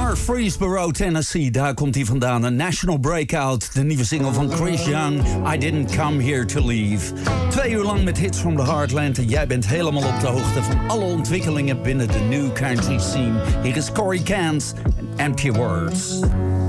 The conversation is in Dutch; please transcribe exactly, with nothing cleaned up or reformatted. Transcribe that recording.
Murfreesboro, Tennessee, daar komt hij vandaan. Een national breakout, de nieuwe single van Chris Young, I Didn't Come Here to Leave. Twee uur lang met hits from the Heartland en jij bent helemaal op de hoogte van alle ontwikkelingen binnen de new country scene. Hier is Corey Kans en Empty Words.